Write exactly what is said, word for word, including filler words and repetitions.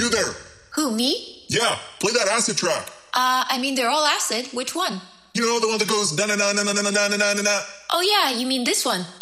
You there. Who, me? Yeah, play that acid track. Uh, I mean, they're all acid. Which one? You know, the one that goes na na na na na na na na na na. Oh yeah, you mean this one?